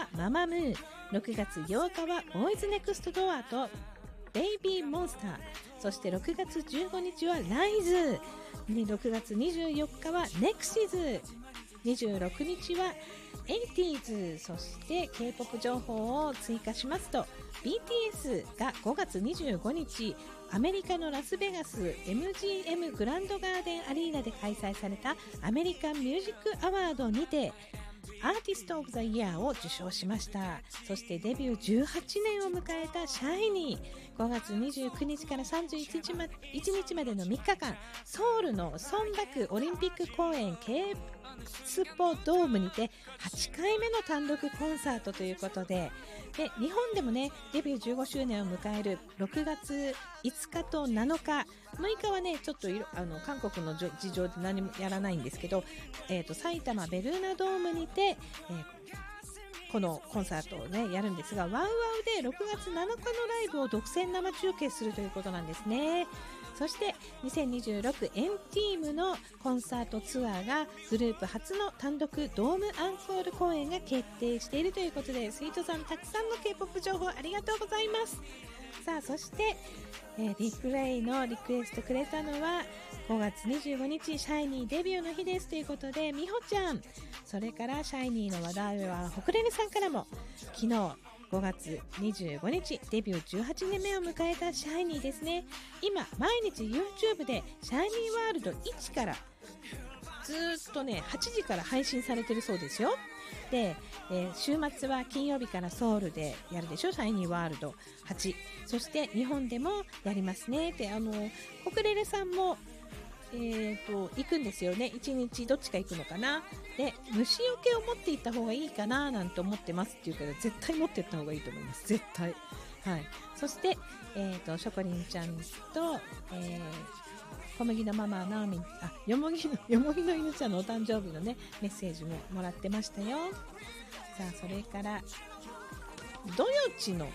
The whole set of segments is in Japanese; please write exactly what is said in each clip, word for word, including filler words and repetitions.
ママムー。ろくがつようかはボーイズネクストドアとベイビーモンスター。そしてろくがつじゅうごにちはライズ。ろくがつにじゅうよっかはネクシズ。にじゅうろくにちはエイティーズ。そして K-ポップ 情報を追加しますと ビーティーエス がごがつにじゅうごにちアメリカのラスベガス エムジーエム グランドガーデンアリーナで開催されたアメリカンミュージックアワードにてアーティストオブザイヤーを受賞しました。そしてデビューじゅうはちねんを迎えたシャイニー、ごがつにじゅうくにちからさんじゅういちにちまいちにちまでのみっかかん、ソウルのソンダクオリンピック公園 K スポドームにてはちかいめの単独コンサートということで、で日本でもねデビューじゅうごしゅうねんを迎えるろくがついつかとなのか、むいかはねちょっといろあの韓国の事情で何もやらないんですけど、えーと、埼玉ベルーナドームにて、えー、このコンサートをねやるんですが、ワウワウでろくがつなのかのライブを独占生中継するということなんですね。そしてにせんにじゅうろくエンティームのコンサートツアーがグループ初の単独ドームアンコール公演が決定しているということで、スイートさんたくさんの K-ポップ 情報ありがとうございます。さあそして、えー、リプレイのリクエストくれたのはごがつにじゅうごにちシャイニーデビューの日ですということで、みほちゃん。それからシャイニーの話題はホクレレさんからも、昨日ごがつにじゅうごにちデビューじゅうはちねんめを迎えたシャイニーですね。今毎日 YouTube でシャイニーワールドいちからずーっとねはちじから配信されてるそうですよ。で、えー、週末は金曜日からソウルでやるでしょ、シャイニーワールドはち。そして日本でもやりますね。で、あのホクレレさんもえーと行くんですよね。いちにちどっちか行くのかな。で、虫除けを持って行った方がいいかななんて思ってますっていうから、絶対持って行った方がいいと思います。絶対。はい。そして、えーとショコリンちゃんと、えー、小麦のママナオミン、あ、よもぎのよもぎの犬ちゃんのお誕生日のねメッセージももらってましたよ。さあそれからどよちの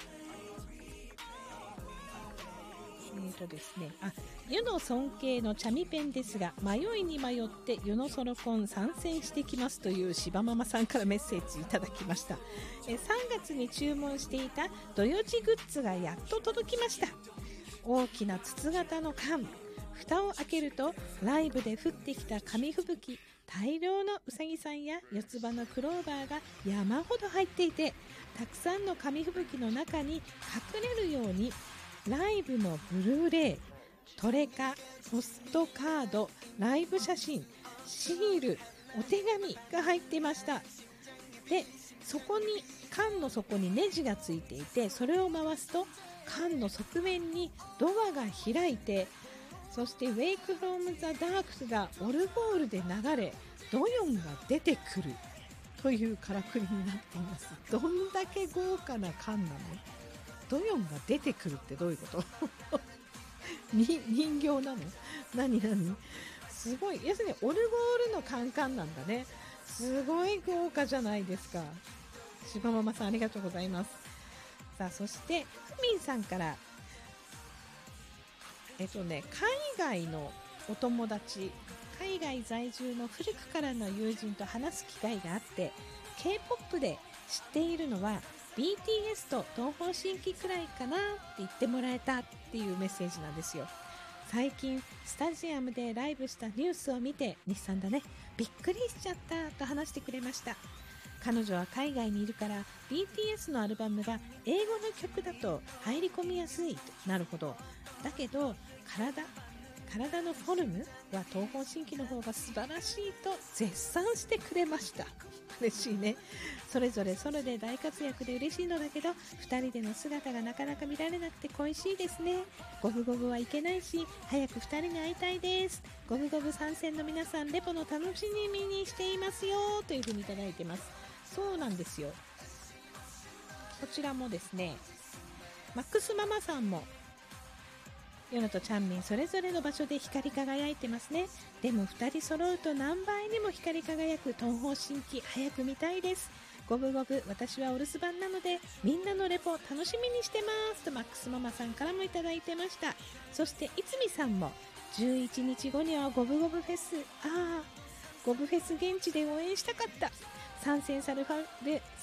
えーとですね、あ、湯の尊敬のチャミペンですが迷いに迷って湯のソロコン参戦してきますという柴ママさんからメッセージいただきました。えさんがつに注文していたどよちグッズがやっと届きました。大きな筒型の缶、蓋を開けるとライブで降ってきた紙吹雪、大量のうさぎさんや四つ葉のクローバーが山ほど入っていて、たくさんの紙吹雪の中に隠れるようにライブのブルーレイ、トレカ、ポストカード、ライブ写真、シール、お手紙が入っていました。で、そこに缶の底にネジがついていて、それを回すと缶の側面にドアが開いて、そして Wake from the Dark がオルゴールで流れ、ドヨンが出てくるというからくりになっています。どんだけ豪華な缶なの？ドヨンが出てくるってどういうことに人形なの？何何すごい。要するにオルゴールのカンカンなんだね。すごい豪華じゃないですか。柴ママさんありがとうございます。さあそしてふみんさんからえっとね海外のお友達、海外在住の古くからの友人と話す機会があって、 K-ポップ で知っているのはビーティーエス と東方神起くらいかなって言ってもらえたっていうメッセージなんですよ。最近スタジアムでライブしたニュースを見て、日産だね、びっくりしちゃったと話してくれました。彼女は海外にいるから ビーティーエス のアルバムが英語の曲だと入り込みやすい。なるほど。だけど体体のフォルムは東方神起の方が素晴らしいと絶賛してくれました。嬉しいね。それぞれソロで大活躍で嬉しいのだけど、ふたりでの姿がなかなか見られなくて恋しいですね。ゴブゴブはいけないし、早くふたりに会いたいです。ゴブゴブ参戦の皆さん、レポの楽しみにしていますよというふうにいただいてます。そうなんですよ。こちらもですね、マックスママさんもヨナとチャンミンそれぞれの場所で光り輝いてますね。でもふたり揃うと何倍にも光り輝く東方神起、早く見たいです。ゴブゴブ、私はお留守番なのでみんなのレポ楽しみにしてますとマックスママさんからもいただいてました。そしていつみさんもじゅういちにちごにはゴブゴブフェス、あーゴブフェス現地で応援したかった。参戦される